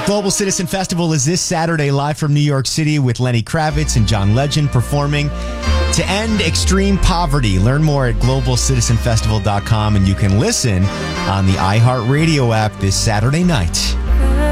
Global Citizen Festival is this Saturday live from New York City with Lenny Kravitz and John Legend performing to end extreme poverty. Learn more at globalcitizenfestival.com, and you can listen on the iHeartRadio app this Saturday night.